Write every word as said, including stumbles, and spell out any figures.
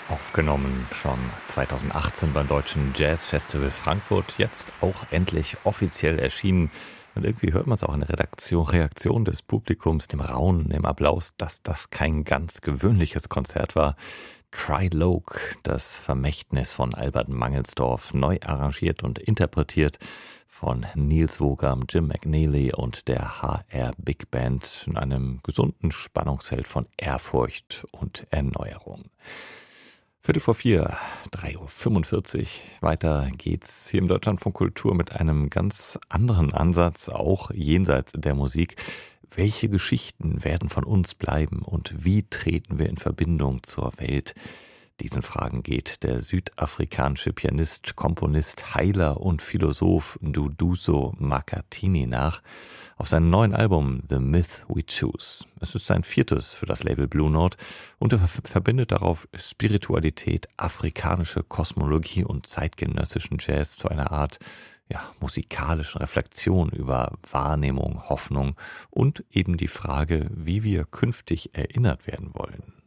Aufgenommen schon zweitausendachtzehn beim Deutschen Jazzfestival Frankfurt, jetzt auch endlich offiziell erschienen. Und irgendwie hört man es auch in der Redaktion, Reaktion des Publikums, dem Raunen, dem Applaus, dass das kein ganz gewöhnliches Konzert war. Tri-Loke, das Vermächtnis von Albert Mangelsdorff, neu arrangiert und interpretiert von Niels Wogam, Jim McNeely und der H R Big Band in einem gesunden Spannungsfeld von Ehrfurcht und Erneuerung. Viertel vor vier, drei Uhr fünfundvierzig. Weiter geht's hier im Deutschlandfunk Kultur mit einem ganz anderen Ansatz, auch jenseits der Musik. Welche Geschichten werden von uns bleiben und wie treten wir in Verbindung zur Welt? Diesen Fragen geht der südafrikanische Pianist, Komponist, Heiler und Philosoph Duduzo Makhathini nach auf seinem neuen Album The Myth We Choose. Es ist sein viertes für das Label Blue Note und er verbindet darauf Spiritualität, afrikanische Kosmologie und zeitgenössischen Jazz zu einer Art ja, musikalischen Reflexion über Wahrnehmung, Hoffnung und eben die Frage, wie wir künftig erinnert werden wollen.